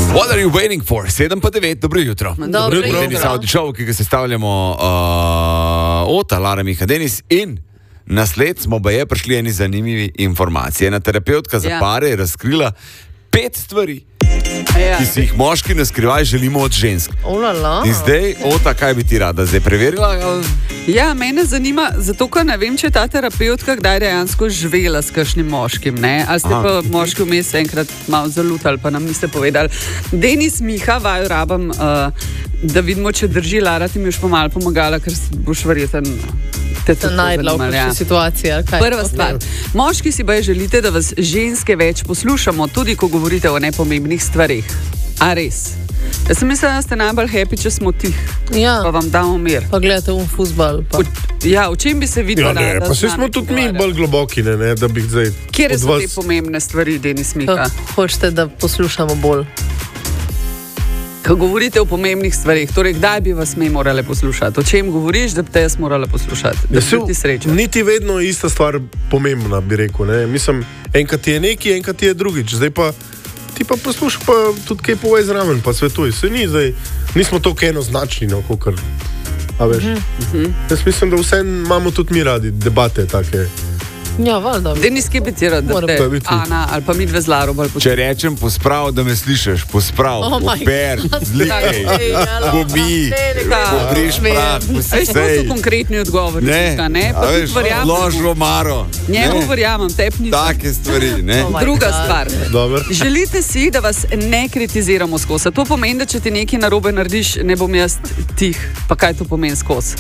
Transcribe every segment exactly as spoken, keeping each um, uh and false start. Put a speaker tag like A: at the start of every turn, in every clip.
A: What are you waiting for? sedem pa devet, dobro jutro.
B: Dobro jutro.
A: Denis Audičov, ki ga sestavljamo uh, Ota, Lara Miha, Denis in nasled smo baje prišli eni zanimivi informacije. Ena terapeutka za
B: Ja.
A: pare je razkrila pet stvari,
B: Ja.
A: ki si jih moški na skrivaj želimo od žensk.
B: Olala.
A: In zdaj, Ota, kaj bi ti rada zdaj preverila? Ali...
C: Ja, mene zanima, zato ker ne vem, če je ta terapeutka kdaj dejansko živela s kakšnim moškim, ne? Ali ste
A: Aha.
C: pa moški vmes enkrat malo zalutali, pa nam niste povedali. Denis Miha, vaju rabam, uh, da vidimo, če drži. Lara, ti mi boš pa malo pomagala, ker boš verjeten te
B: To
C: tako
B: najdla v
C: zanimalo, ja.
B: kakšni situaciji. ali kaj?
C: Prva stvar. Moški si baje želite, da vas ženske več poslušamo, tudi ko govorite o nepomembnih stvarih. A res? Jaz sem mislila, da ste najbolj happy, če smo tih,
B: Ja,
C: pa vam damo mir.
B: pa gledate un fuzbal. Pa.
C: V, ja, v čem bi se videla?
D: Ja, ne,
C: da
D: pa
C: z
D: saj
C: nami
D: smo tudi mi
C: pogovarjali?
D: bolj globoki, ne, ne, da bi zdaj
C: Kje
D: od
C: so
D: vas...
C: te pomembne stvari, Denis Miha?
B: Kako hočete, da poslušamo bolj?
C: Ko govorite o pomembnih stvarih, torej kdaj bi vas mi morali poslušati? O čem govoriš, da bi te jaz morala poslušati? Da
D: Ja,
C: bi
D: saj
C: ti sreča.
D: niti vedno je ista stvar pomembna, bi rekel. Ne. Mislim, enkrat je neki, enkrat je drugič. Zdaj pa ti pa poslušaj, pa tudi kaj povej zraven, pa svetuj. Se ni zdaj, nismo toliko enoznačni, no, kakor. A veš?
C: Mhm.
D: Jaz mislim, da vse imamo tudi mi radi debate take.
B: Ja, valjda.
C: Denis, kje bi ti rad, da
B: Moram
C: te
D: pa biti.
C: Ana ali pa mi dve z Laro bolj
A: Če rečem posprav, da me slišiš, posprav,
B: Oh my
A: oper, zlikaj, pobi,
C: Ja.
A: pobriš prah,
C: Veš, to so
A: posej.
C: konkretni odgovori,
A: Ne,
C: Miha, ne? Pa
A: a
C: tudi
A: veš,
C: verjamem.
A: lož v omaro.
C: Njemu
A: Ne,
C: verjamem, tep nisem.
A: take stvari, ne.
B: Oh my
C: Druga
B: God.
C: stvar.
D: Dobro.
C: Želite si, da vas ne kritiziramo skozi. To pomeni, da če ti nekaj narobe narediš, ne bom jaz tih. Pa kaj to pomeni skozi?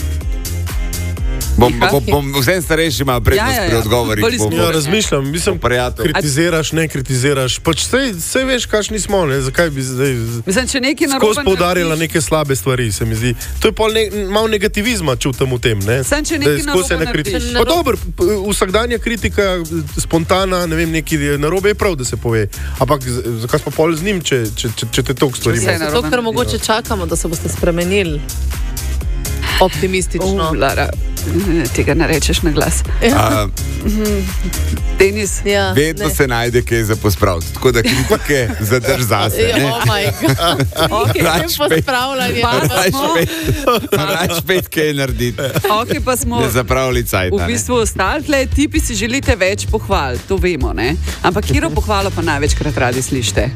A: Bom,
C: Miha?
A: bom, bom vsem starejšim ima prednost
C: Ja, ja, ja.
A: pri odgovorih.
C: Bolj
A: Bom-
C: izkušen.
D: Ja, razmišljam, mislim,
A: bom prijatelj.
D: kritiziraš, ne kritiziraš. Pač sej, sej veš, kakšni smo, ne? Zakaj bi zdaj
C: Mislim, če nekaj narobe
D: skozi poudarjala
C: narediš-
D: neke slabe stvari, se mi zdi. To je pol ne, malo negativizma čutim v tem, ne?
C: Samo če
D: Da je
C: nekaj
D: skozi
C: narobe
D: ena kritika.
C: narediš.
D: Pa dobro, p- vsakdanja kritika, spontana, ne vem, nekaj narobe je prav, da se pove. Ampak z- zakaj smo pol z njim, če, če, če, če te toliko stvari
C: Vse
D: moti?
C: narobe
B: Zato, ker mogoče čakamo, da se boste spremenili. Optimistično.
C: Oh, Lara, tega ne rečeš na glas.
A: A,
C: Denis,
B: Ja,
A: vedno
B: ne.
A: se najde kaj za pospraviti, tako da kritike zadrž zase.
B: Ja,
A: ne.
B: oh my God.
C: okay,
A: Rač
B: Potem
A: pet,
B: pospravljanje.
C: Pa-
A: rač pet, rač pet kaj narediti.
C: okay, pa smo
A: Ne zapravili cajt.
C: v bistvu ostali, tle, tipi si želite več pohval, to vemo, ne? Ampak kiro pohvalo pa največkrat radi slišite?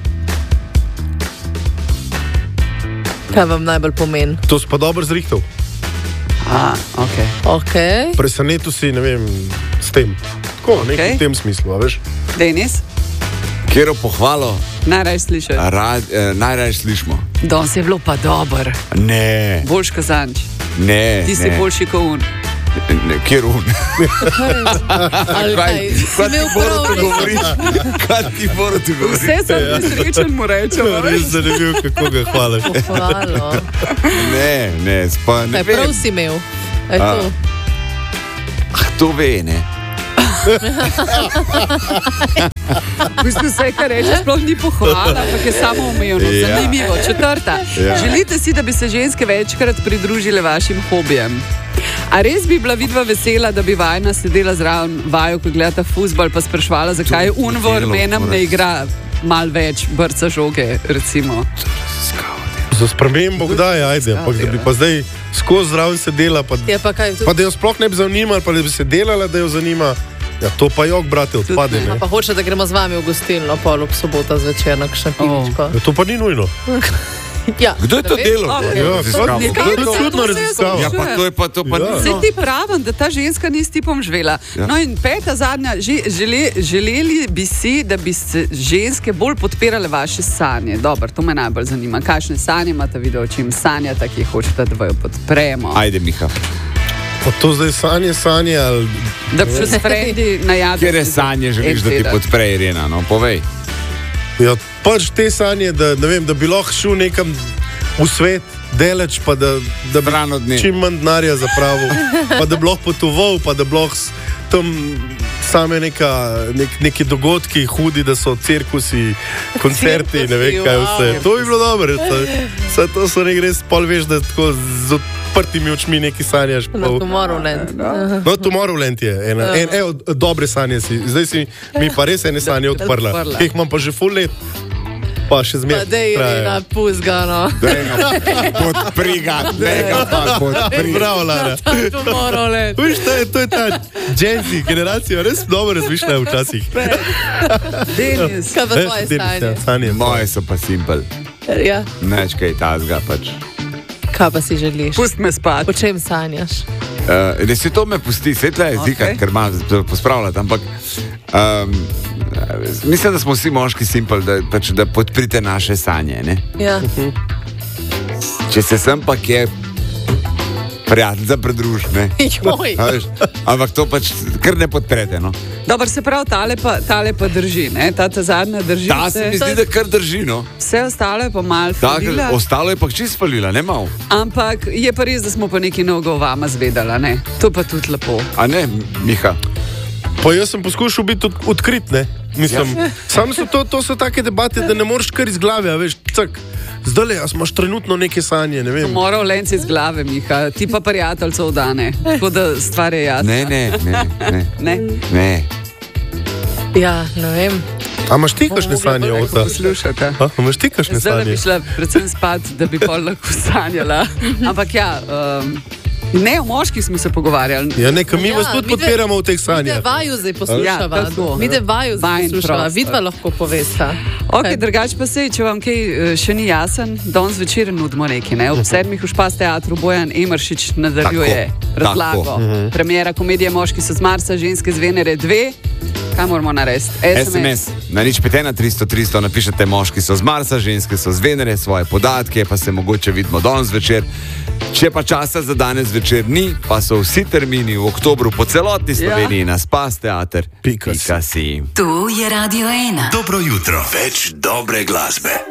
B: Kaj vam najbolj pomeni?
D: To si pa dobro zrihtal.
C: A, ok.
B: Okay.
D: Presenetil si, ne vem, s tem. Tako, okay.
C: Okej.
D: v tem smislu, a veš?
C: Denis,
A: Kjero pohvalo
C: najraje slišite?
A: rad, eh, najraje slišimo?
C: Danes je bilo pa dober,
A: Ne,
C: boljš kazanč,
A: ne.
C: ti si
A: ne.
C: boljši kot un.
A: Ne, kjer un?
B: Ali kaj? Si
A: Kaj ti
B: imel
A: mora
B: prav?
A: tu govoriš? Kaj ti mora tu govoriš?
C: Vse sem nesrečen, mu rečem. a veš?
D: Res zanimivo, kako ga hvališ.
B: Pohvalo.
A: Ne, ne, spa, ne
B: Kaj prav
A: vem.
B: si imel? Je
A: A.
B: to?
A: Ah, to ve, ne.
C: V bistvu vse, kar rečeš, sploh ni pohvala, ampak je samo umevno.
A: Ja.
C: Zanimivo. Četrta.
A: Ja.
C: Želite si, da bi se ženske večkrat pridružile vašim hobijem? A res bi bila vidva vesela, da bi vajna sedela zraven vaju, ko gledata fuzbal, pa sprašvala, zakaj
A: To-
C: Unvor
A: delo,
C: menem
A: moraš-
C: ne igra mal več brca žoge, recimo.
D: Za spremembo kdaj, ajde, ampak da bi pa zdaj skozi zraven sedela, pa,
B: Je pa kaj?
D: pa da jo sploh ne bi zanimala, pa da bi se delala, da jo zanima. Ja, to pa jok, brate, odpade.
C: ne.
D: Ne?
B: Pa hoče, da gremo z vami v gostilno pol ob sobota zvečer na kakšno pivičko.
D: Ja, to pa ni nujno.
B: Ja,
A: Kdo je to
B: ne vem.
A: delal?
C: Okej.
D: Ja,
A: Raziskavo.
D: to je
C: Kaj pa
D: čudno
C: to se
D: raziskava.
A: Ja, pa to je pa to pa
D: Ja.
A: ni.
C: Zdaj ti pravim, da ta ženska ni s tipom živela.
A: Ja.
C: No in peta zadnja, že, žele, želeli bi si, da bi se ženske bolj podpirale vaše sanje. Dobro, to me najbolj zanima. Kakšne sanje imate, video, o čem sanjate, ki jih hočete, da jo podpremo?
A: Ajde, Miha.
D: Pa to zdaj sanje, sanje ali...
C: Da bi še s frendi najavili.
A: Kjere sanje želiš, da ti podpre Irena? No, povej.
D: Ja, pač te sanje, da, ne vem, da bi lahko šel nekam v svet, deleč, pa da, da bi
A: Stran od nje.
D: čim manj denarja zapravil, pa da bi lahko potoval, pa da bi lahko s- tam same neka, nek, neki dogodki hudi, da so cirkusi, koncerti, ne vem kaj vse. To bi bilo dobro. Vse to so nek res pol veš, da tako z odprtimi očmi neki sanjaš.
B: Na Tomorrowland.
D: No, Tomorrowland je ena, en, en, dobre sanje si. Zdaj si mi pa res ene sanje odprla.
C: Odprla.
D: Ki jih imam pa že full let. Pa še
B: Pa
D: zmeraj.
B: dej, Irena, puzgano.
A: Podpri ga, dega pa podpri.
D: Bravo, Lara.
B: To mora let.
D: Viš, to je, to je ta Gen Z generacija, res dobro razmišljajo včasih.
C: Denis.
B: Kaj pa tvoje
D: Eh, Denis,
B: stanje?
D: ja, Sanje.
A: Moje so pa simpel.
B: Ja.
A: Neč kaj tazga pač.
B: Kaj pa si želiš?
C: Pust me spati.
B: O čem sanjaš?
A: Uh, da se to me pusti, svetla je zika,
C: Okay.
A: ker ima pospravljati, ampak um, mislim, da smo vsi moški simpel, da, pač, da podprite naše sanje. Ne?
B: Ja.
A: Če se sem pa kje prijatelj za predružne.
B: Joj.
A: Ampak to pač kar ne podprete. No?
C: Dobro, se pravi, tale pa, tale pa drži, ne? Ta, ta zadnja drži.
A: Ta se mi zdi, da kar drži. No?
C: Vse ostalo je pa malo
A: Tak,
C: falila.
A: ostalo je pa čist falila, ne mal.
C: Ampak je pa res, da smo pa nekaj novega o vama zvedala, ne? To pa tudi lepo.
A: A ne, Miha?
D: Pa jaz sem poskušal biti od, odkrit, ne? Mislim, ja. Sam so to, to so take debate, da ne moreš kar iz glave, a veš, cak. Zdaj le, imaš trenutno neke sanje, ne vem.
C: Moral lenci iz glave, Miha, ti pa prijateljcev dane. Tako da stvar je jasna.
A: Ne, ne, ne. ne.
C: Ne?
A: ne.
B: Ja, ne vem.
D: A imaš ti kakšne sanje, Ota?
C: Poslušajte.
D: A imaš ti kakšne
C: Zdaj bi
D: sanje?
C: šla predvsem spat, da bi pol lahko sanjala. Ampak ja, um, ne, o moških smo se pogovarjali.
D: Ja, nekaj mi
B: Ja,
D: vas tudi
B: mi dve-
D: podpiramo v teh
B: Mi te
D: sanjah.
B: vaju zdaj
C: Ja,
B: poslušava.
C: tako.
B: Mi te vaju zdaj
C: Vajin
B: poslušava.
C: prostor.
B: Vidva lahko povesta.
C: Ok, drugače pa se, če vam kaj eh, še ni jasen, danes zvečer nudimo nekaj. Ne? Ob sedmih v Špas teatru Bojan Emeršič nadaljuje
A: Tako,
C: razlago.
A: tako.
C: Premiera komedije Moški so z Marsa, ženske z Venere dve. Kaj moramo narediti?
A: S M S na nič pet ena tristo tristo napišete moški so z Marsa, ženske so z Venere, svoje podatke, pa se mogoče vidimo danes večer. Če pa časa za danes večer ni, pa so vsi termini v oktobru po celotni Sloveniji ja. na Spas teater.
D: Pika si.
A: Pika si.
E: Tu je Radio ena.
F: Dobro jutro. Več dobre glasbe.